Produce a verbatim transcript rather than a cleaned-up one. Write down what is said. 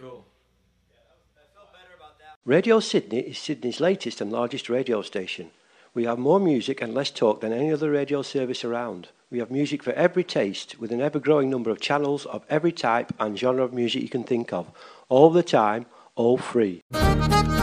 Cool. Radio Sydney is Sydney's latest and largest radio station. We have more music and less talk than any other radio service around. We have music for every taste, with an ever-growing number of channels of every type and genre of music you can think of. All the time, all free.